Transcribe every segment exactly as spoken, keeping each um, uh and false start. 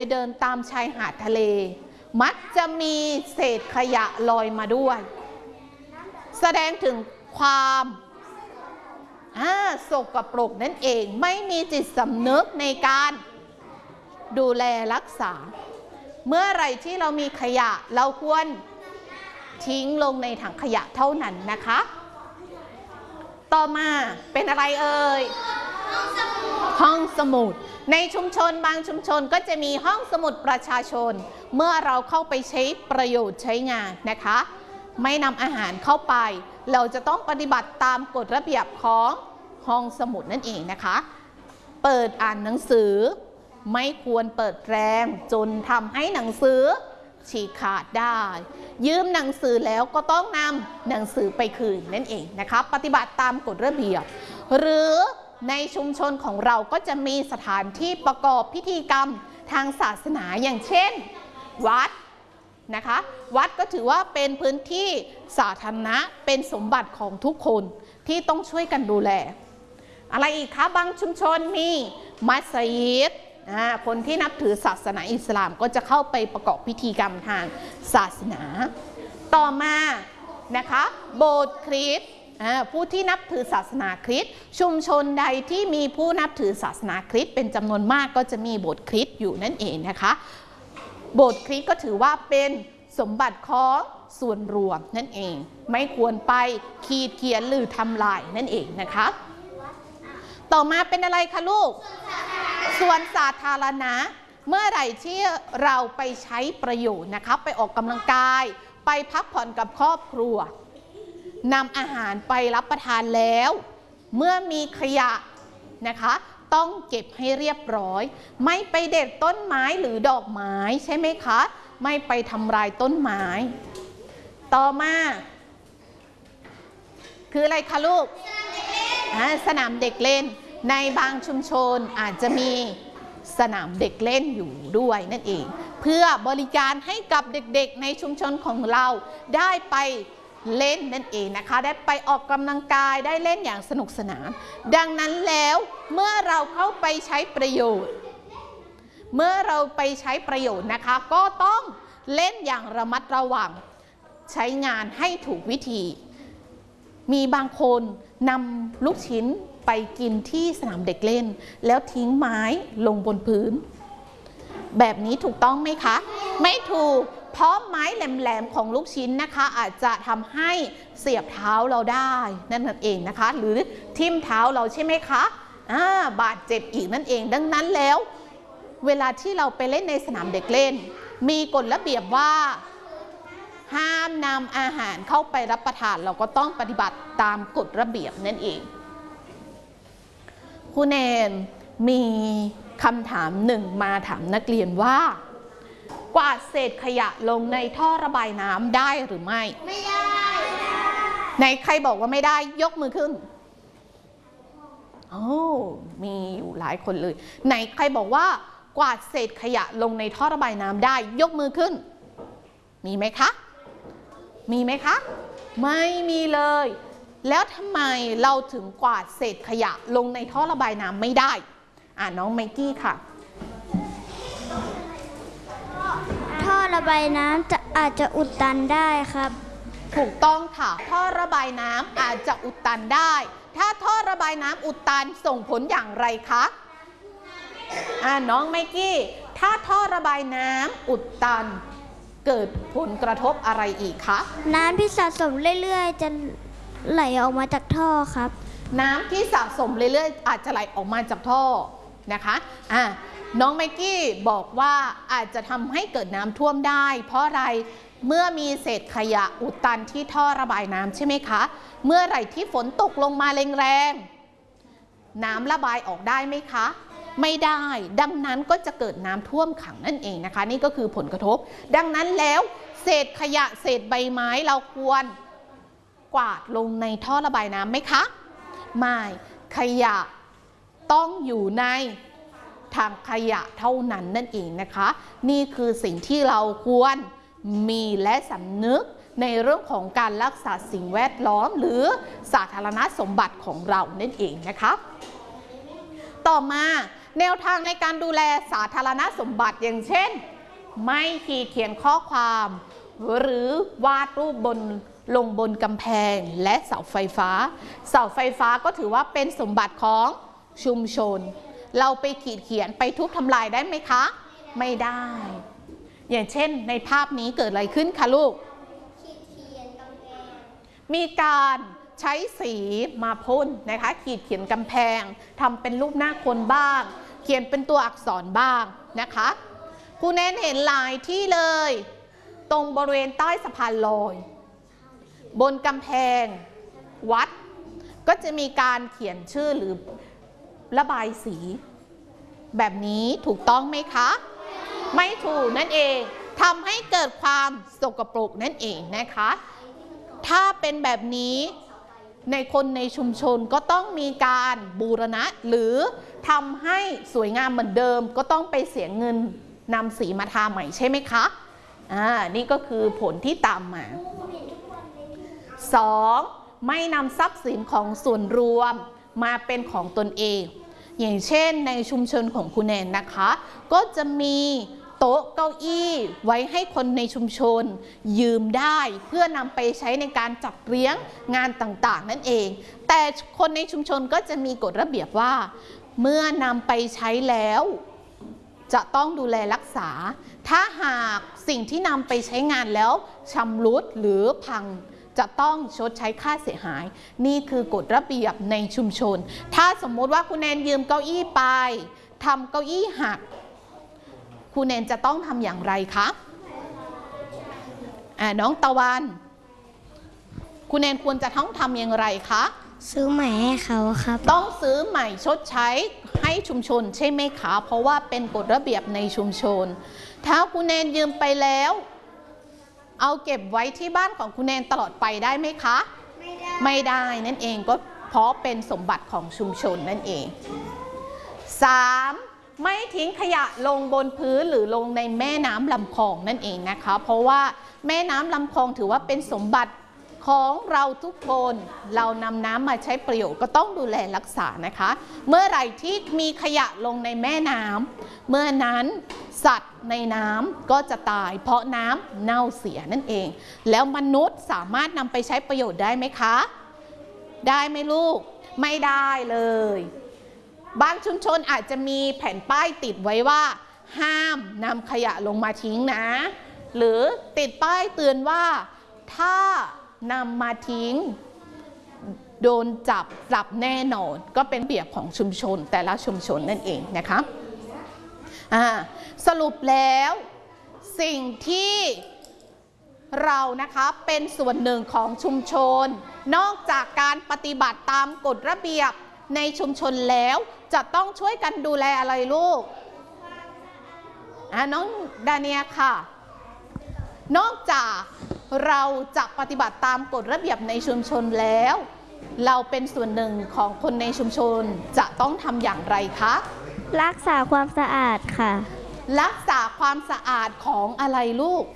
เดินตามชายหาดทะเลมักจะมีเศษขยะลอยมาด้วยแสดงถึงความสกปรกนั่นเองไม่มีจิตสำนึกในการดูแลรักษาเมื่อไหร่ที่เรามีขยะเราควรทิ้งลงในถังขยะเท่านั้นนะคะต่อมาเป็นอะไรเอ่ยห้องสมุดในชุมชนบางชุมชนก็จะมีห้องสมุดประชาชนเมื่อเราเข้าไปใช้ประโยชน์ใช้งานนะคะไม่นำอาหารเข้าไปเราจะต้องปฏิบัติตามกฎระเบียบของห้องสมุดนั่นเองนะคะเปิดอ่านหนังสือไม่ควรเปิดแรงจนทำให้หนังสือฉีกขาดได้ยืมหนังสือแล้วก็ต้องนำหนังสือไปคืนนั่นเองนะคะปฏิบัติตามกฎระเบียบหรือในชุมชนของเราก็จะมีสถานที่ประกอบพิธีกรรมทางศาสนาอย่างเช่นวัดนะคะวัดก็ถือว่าเป็นพื้นที่สาธารณะเป็นสมบัติของทุกคนที่ต้องช่วยกันดูแลอะไรอีกคะบางชุมชนมีมัสยิดคนที่นับถือศาสนาอิสลามก็จะเข้าไปประกอบพิธีกรรมทางศาสนาต่อมานะคะโบสถ์คริสต์ผู้ที่นับถือศาสนาคริสต์ชุมชนใดที่มีผู้นับถือศาสนาคริสต์เป็นจำนวนมากก็จะมีโบสถ์คริสต์อยู่นั่นเองนะคะโบสถ์คริสต์ก็ถือว่าเป็นสมบัติของส่วนรวมนั่นเองไม่ควรไปขีดเขียนหรือทำลายนั่นเองนะคะต่อมาเป็นอะไรคะลูกส่วนสาธารณะเมื่อไหร่ที่เราไปใช้ประโยชน์นะคะไปออกกำลังกายไปพักผ่อนกับครอบครัวนำอาหารไปรับประทานแล้วเมื่อมีขยะนะคะต้องเก็บให้เรียบร้อยไม่ไปเด็ดต้นไม้หรือดอกไม้ใช่ไหมคะไม่ไปทำลายต้นไม้ต่อมาคืออะไรคะลูกสนามเด็กเล่นในบางชุมชนอาจจะมีสนามเด็กเล่นอยู่ด้วยนั่นเองเพื่อบริการให้กับเด็กๆในชุมชนของเราได้ไปเล่นนั่นเองนะคะได้ไปออกกำลังกายได้เล่นอย่างสนุกสนานดังนั้นแล้วเมื่อเราเข้าไปใช้ประโยชน์เมื่อเราไปใช้ประโยชน์นะคะก็ต้องเล่นอย่างระมัดระวังใช้งานให้ถูกวิธีมีบางคนนำลูกชิ้นไปกินที่สนามเด็กเล่นแล้วทิ้งไม้ลงบนพื้นแบบนี้ถูกต้องไหมคะไม่ถูกเพราะไม้แหลมๆของลูกชิ้นนะคะอาจจะทำให้เสียบเท้าเราได้นั่นเองนะคะหรือทิ่มเท้าเราใช่ไหมคะอ่าบาดเจ็บอีกนั่นเองดังนั้นแล้วเวลาที่เราไปเล่นในสนามเด็กเล่นมีกฎระเบียบว่าห้ามนำอาหารเข้าไปรับประทานเราก็ต้องปฏิบัติตามกฎระเบียบนั่นเองครูแนนมีคำถามหนึ่งมาถามนักเรียนว่ากวาดเศษขยะลงในท่อระบายน้ำได้หรือไม่ไม่ได้ไหนใครบอกว่าไม่ได้ยกมือขึ้นโอ้มีอยู่หลายคนเลยไหนใครบอกว่ากวาดเศษขยะลงในท่อระบายน้ำได้ยกมือขึ้นมีไหมคะมีไหมคะไม่มีเลยแล้วทำไมเราถึงกวาดเศษขยะลงในท่อระบายน้ำไม่ได้อ่าน้องไมกี้ค่ะท่อระบายน้ำจะอาจจะอุดตันได้ครับถูกต้องค่ะท่อระบายน้ำอาจจะอุดตันได้ถ้าท่อระบายน้ำอุดตันส่งผลอย่างไรคะอ่าน้องไมกี้ถ้าท่อระบายน้ำอุดตันเกิดผลกระทบอะไรอีกคะน้ำที่สะสมเรื่อยๆจะไหลออกมาจากท่อครับน้ำที่สะสมเรื่อยๆอาจจะไหลออกมาจากท่อนะคะอ่าน้องไมกี้บอกว่าอาจจะทำให้เกิดน้ำท่วมได้เพราะอะไรเมื่อมีเศษขยะอุดตันที่ท่อระบายน้ำใช่ไหมคะเมื่อไหร่ที่ฝนตกลงมาแรงๆน้ำระบายออกได้ไหมคะไม่ได้ดังนั้นก็จะเกิดน้ำท่วมขังนั่นเองนะคะนี่ก็คือผลกระทบดังนั้นแล้วเศษขยะเศษใบไม้เราควรกวาดลงในท่อระบายน้ำไหมคะไม่ขยะต้องอยู่ในถังขยะเท่านั้นนั่นเองนะคะนี่คือสิ่งที่เราควรมีและสำนึกในเรื่องของการรักษาสิ่งแวดล้อมหรือสาธารณสมบัติของเรานั่นเองนะคะต่อมาแนวทางในการดูแลสาธารณสมบัติอย่างเช่นไม่ขีดเขียนข้อความหรือวาดรูปบนลงบนกำแพงและเสาไฟฟ้าเสาไฟฟ้าก็ถือว่าเป็นสมบัติของชุมชนเราไปขีดเขียนไปทุบทำลายได้ไหมคะไม่ได้อย่างเช่นในภาพนี้เกิดอะไรขึ้นคะลูกมีการใช้สีมาพ่นนะคะขีดเขียนกำแพงทำเป็นรูปหน้าคนบ้างเขียนเป็นตัวอักษรบ้างนะคะครูแนนเห็นหลายที่เลยตรงบริเวณใต้สะพานลอยบนกำแพงวัดก็จะมีการเขียนชื่อหรือระบายสีแบบนี้ถูกต้องไหมคะไม่ถูกนั่นเองทำให้เกิดความสกปรกนั่นเองนะคะถ้าเป็นแบบนี้ในคนในชุมชนก็ต้องมีการบูรณะหรือทำให้สวยงามเหมือนเดิมก็ต้องไปเสียเงินนำสีมาทาใหม่ใช่ไหมคะอ่านี่ก็คือผลที่ตามมาสองไม่นำทรัพย์สินของส่วนรวมมาเป็นของตนเองอย่างเช่นในชุมชนของคุณแนนนะคะก็จะมีโต๊ะเก้าอี้ไว้ให้คนในชุมชนยืมได้เพื่อนำไปใช้ในการจัดเลี้ยงงานต่างๆนั่นเองแต่คนในชุมชนก็จะมีกฎระเบียบว่าเมื่อนำไปใช้แล้วจะต้องดูแลรักษาถ้าหากสิ่งที่นำไปใช้งานแล้วชำรุดหรือพังจะต้องชดใช้ค่าเสียหายนี่คือกฎระเบียบในชุมชนถ้าสมมติว่าคุณแนนยืมเก้าอี้ไปทำเก้าอี้หักคุณแนนจะต้องทำอย่างไรคะอ่าน้องตะวันคุณแนนควรจะต้องทำอย่างไรคะซื้อใหม่ให้เขาครับต้องซื้อใหม่ชดใช้ให้ชุมชนใช่ไหมคะเพราะว่าเป็นกฎระเบียบในชุมชนถ้าคุณแนนยืมไปแล้วเอาเก็บไว้ที่บ้านของคุณแนนตลอดไปได้ไหมคะไม่ได้ไม่ได้นั่นเองก็เพราะเป็นสมบัติของชุมชนนั่นเองสามไม่ทิ้งขยะลงบนพื้นหรือลงในแม่น้ำลำคลองนั่นเองนะคะเพราะว่าแม่น้ำลำคลองถือว่าเป็นสมบัติของเราทุกคนเรานำน้ำมาใช้ประโยชน์ก็ต้องดูแลรักษานะคะเมื่อไหร่ที่มีขยะลงในแม่น้ำเมื่อนั้นสัตว์ในน้ำก็จะตายเพราะน้ำเน่าเสียนั่นเองแล้วมนุษย์สามารถนำไปใช้ประโยชน์ได้ไหมคะได้ไหมลูกไม่ได้เลยบางชุมชนอาจจะมีแผ่นป้ายติดไว้ว่าห้ามนำขยะลงมาทิ้งนะหรือติดป้ายเตือนว่าถ้านำมาทิ้งโดนจับปรับแน่นอนก็เป็นระเบียบของชุมชนแต่ละชุมชนนั่นเองนะคะอ่าสรุปแล้วสิ่งที่เรานะคะเป็นส่วนหนึ่งของชุมชนนอกจากการปฏิบัติตามกฎระเบียบในชุมชนแล้วจะต้องช่วยกันดูแลอะไรลูกอ่าน้องดาเนียค่ะนอกจากเราจะปฏิบัติตามกฎระเบียบในชุมชนแล้วเราเป็นส่วนหนึ่งของคนในชุมชนจะต้องทำอย่างไรคะรักษาความสะอาดค่ะรักษาความสะอาดของอะไรลูก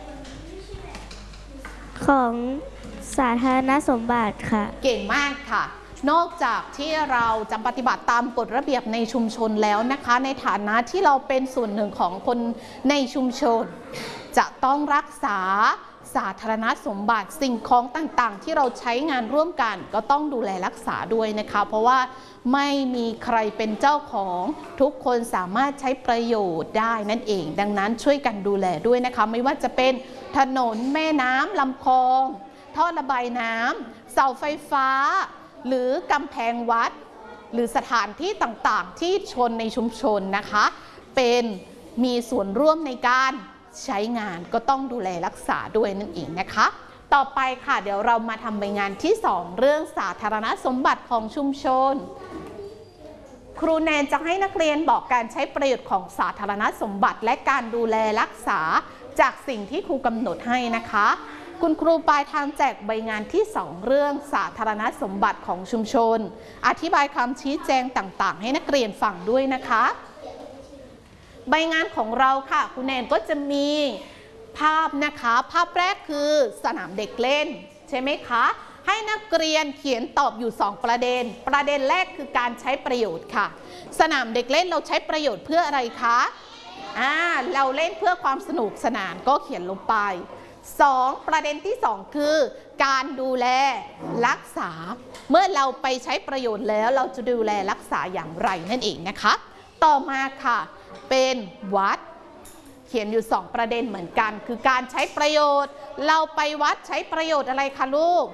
ของสาธารณสมบัติค่ะเก่งมากค่ะนอกจากที่เราจะปฏิบัติตามกฎระเบียบในชุมชนแล้วนะคะในฐานะที่เราเป็นส่วนหนึ่งของคนในชุมชนจะต้องรักษาสาธารณสมบัติสิ่งของต่างๆที่เราใช้งานร่วมกันก็ต้องดูแลรักษาด้วยนะคะเพราะว่าไม่มีใครเป็นเจ้าของทุกคนสามารถใช้ประโยชน์ได้นั่นเองดังนั้นช่วยกันดูแลด้วยนะคะไม่ว่าจะเป็นถนนแม่น้ำลำคลองท่อระบายน้ำเสาไฟฟ้าหรือกำแพงวัดหรือสถานที่ต่างๆที่ชนในชุมชนนะคะเป็นมีส่วนร่วมในการใช้งานก็ต้องดูแลรักษาด้วยนั่นเองนะคะต่อไปค่ะเดี๋ยวเรามาทำใบงานที่สองเรื่องสาธารณสมบัติของชุมชนครูแนนจะให้นักเรียนบอกการใช้ประโยชน์ของสาธารณสมบัติและการดูแลรักษาจากสิ่งที่ครูกำหนดให้นะคะคุณครูปลายทางแจกใบงานที่สองเรื่องสาธารณสมบัติของชุมชนอธิบายคำชี้แจงต่างๆให้นักเรียนฟังด้วยนะคะใบงานของเราค่ะคุณแนนก็จะมีภาพนะคะภาพแรกคือสนามเด็กเล่นใช่ไหมคะให้นักเรียนเขียนตอบอยู่สองประเด็นประเด็นแรกคือการใช้ประโยชน์ค่ะสนามเด็กเล่นเราใช้ประโยชน์เพื่ออะไรคะอ่าเราเล่นเพื่อความสนุกสนานก็เขียนลงไปสองประเด็นที่สองคือการดูแลรักษาเมื่อเราไปใช้ประโยชน์แล้วเราจะดูแลรักษาอย่างไรนั่นเองนะคะต่อมาค่ะเป็นวัดเขียนอยู่สองประเด็นเหมือนกันคือการใช้ประโยชน์เราไปวัดใช้ประโยชน์อะไรคะลูก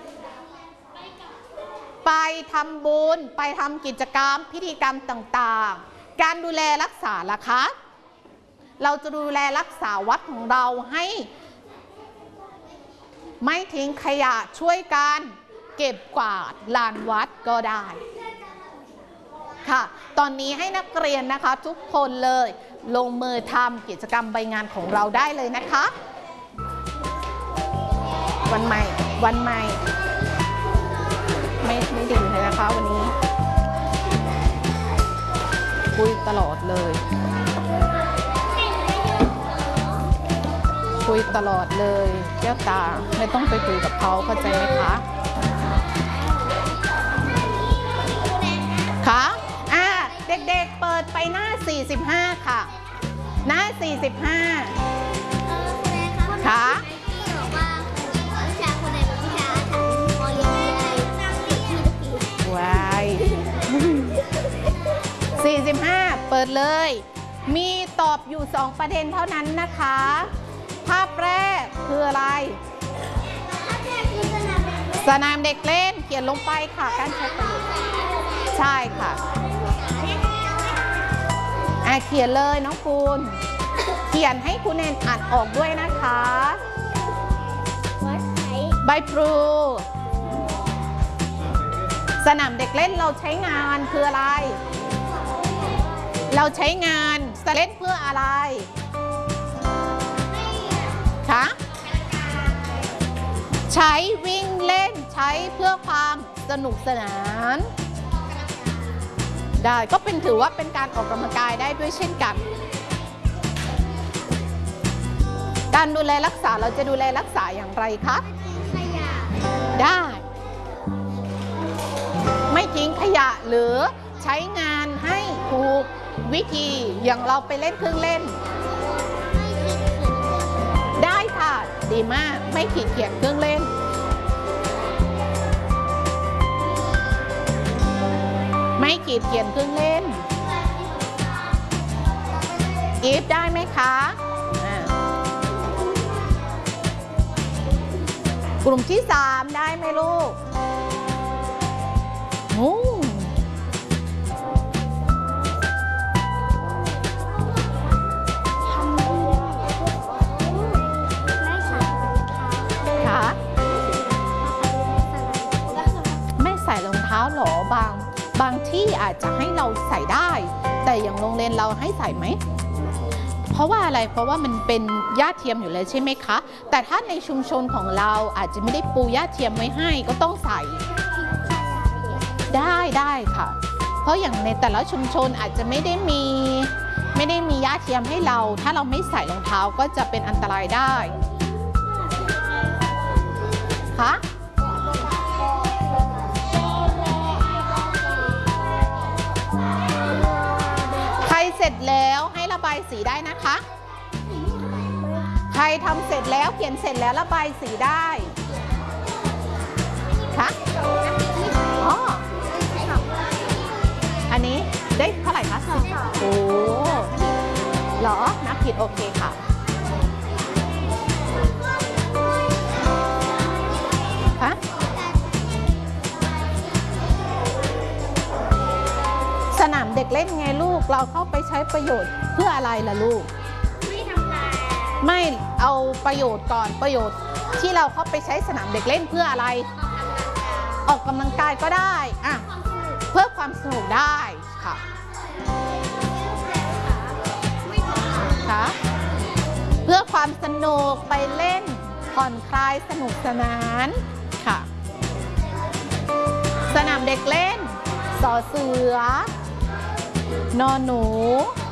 ไปทำบุญไปทำกิจกรรมพิธีกรรมต่างๆการดูแลรักษาล่ะคะเราจะดูแลรักษาวัดของเราให้ไม่ทิ้งขยะช่วยกันเก็บกวาดลานวัดก็ได้ค่ะตอนนี้ให้นักเรียนนะคะทุกคนเลยลงมือทำกิจกรรมใบงานของเราได้เลยนะคะวันใหม่วันใหม่ไม่ไม่ดีเลยนะคะวันนี้คุยตลอดเลยคุยตลอดเลยแก้วตาไม่ต้องไปคุยกับเขาเข้าใจไหมคะคะอ่าเด็กๆเปิดไปหน้าสี่สิบห้าค่ะหน้าสี่สิบห้าค่ะว้ายสี่สิบห้าเปิดเลยมีตอบอยู่สองประเด็นเท่านั้นนะคะภาพแรกคืออะไรสนามเด็กเล่นเขียนลงไปค่ะการใช้ประโยชน์ใช่ค่ะอ่ะเขียนเลยน้องคุณเขียนให้คุณเนนอ่านออกด้วยนะคะใบพลูสนามเด็กเล่นเราใช้งานคืออะไรเราใช้งานเล่นเพื่ออะไรคะใช้วิ่งเล่นใช้เพื่อความสนุกสนานได้ก็เป็นถือว่าเป็นการออกกำลังกายได้ด้วยเช่นกันการดูแลรักษาเราจะดูแลรักษาอย่างไรคะได้ไม่ทิ้งขยะหรือใช้งานให้ถูกวิธีอย่างเราไปเล่นเครื่องเล่นได้ค่ะดีมากไม่ขีดเขียนเครื่องเล่นไม่ขีดเขียนเครื่องเล่นอีฟได้ไหมคะกลุ่มที่สามได้ไหมลูกโอ้ไม่ใส่รองเท้าหรอบางบางที่อาจจะให้เราใส่ได้แต่อย่างโรงเรียนเราให้ใส่ไหมเพราะว่าอะไรเพราะว่ามันเป็นหญ้าเทียมอยู่แล้วใช่ไหมคะแต่ถ้าในชุมชนของเราอาจจะไม่ได้ปูหญ้าเทียมไว้ให้ก็ต้องใส่ได้ได้ค่ะเพราะอย่างในแต่ละชุมชนอาจจะไม่ได้มีไม่ได้มีหญ้าเทียมให้เราถ้าเราไม่ใส่รองเท้าก็จะเป็นอันตรายได้คะใครเสร็จแล้วให้ระบายสีได้นะคะใครทำเสร็จแล้วเขียนเสร็จแล้วระบายสีได้คะอ๋ออันนี้ได้เท่าไหร่คะโอ้เหรอนับผิดโอเคค่ะคะสนามเด็กเล่นไงลูกเราเข้าไปใช้ประโยชน์เพื่ออะไรล่ะลูกไม่ทำลายไม่เอาประโยชน์ก่อนประโยชน์ที่เราเข้าไปใช้สนามเด็กเล่นเพื่ออะไรออกกำลังกายก็ได้อ่ะเพื่อความสนุกได้ค่ะค่ะเพื่อความสนุกไปเล่นผ่อนคลายสนุกสนานค่ะสนามเด็กเล่นสอเสือนอหนู